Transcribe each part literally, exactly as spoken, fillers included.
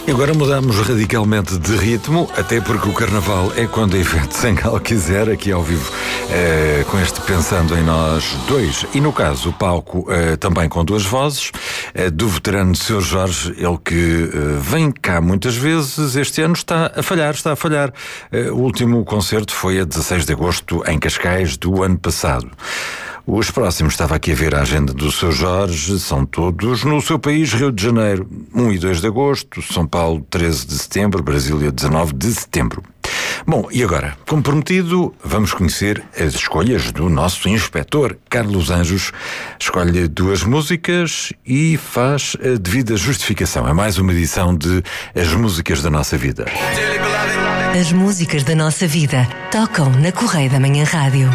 E agora mudamos radicalmente de ritmo, até porque o Carnaval é quando a Ivete Sangalo quiser, aqui ao vivo, eh, com este Pensando em Nós dois. E no caso, o palco eh, também com duas vozes, eh, do veterano senhor Jorge, ele que eh, vem cá muitas vezes, este ano está a falhar, está a falhar. Eh, o último concerto foi a dezasseis de agosto em Cascais do ano passado. Os próximos, estava aqui a ver a agenda do seu Jorge, são todos no seu país: Rio de Janeiro, um e dois de agosto, São Paulo, treze de setembro, Brasília, dezanove de setembro. Bom, e agora, como prometido, vamos conhecer as escolhas do nosso inspetor. Carlos Anjos escolhe duas músicas e faz a devida justificação. É mais uma edição de As Músicas da Nossa Vida. As músicas da nossa vida tocam na Correia da Manhã Rádio.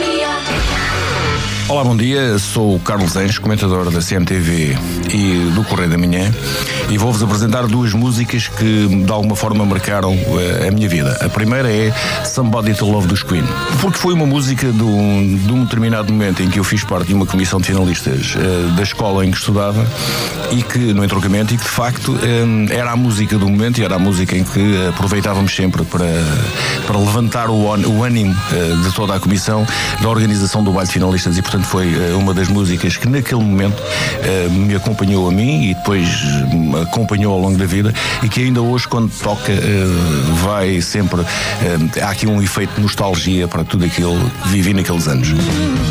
Olá, bom dia, sou o Carlos Anjos, comentador da C M T V e do Correio da Manhã, e vou-vos apresentar duas músicas que de alguma forma marcaram a minha vida. A primeira é Somebody to Love dos Queen, porque foi uma música de um, de um determinado momento em que eu fiz parte de uma comissão de finalistas uh, da escola em que estudava, e que, no entroncamento, e que de facto um, era a música do momento e era a música em que aproveitávamos sempre para, para levantar o, o ânimo uh, de toda a comissão da organização do baile de finalistas, e portanto foi uma das músicas que naquele momento uh, me acompanhou a mim e depois me acompanhou ao longo da vida, e que ainda hoje, quando toca, uh, vai sempre uh, há aqui um efeito de nostalgia para tudo aquilo que vivi naqueles anos.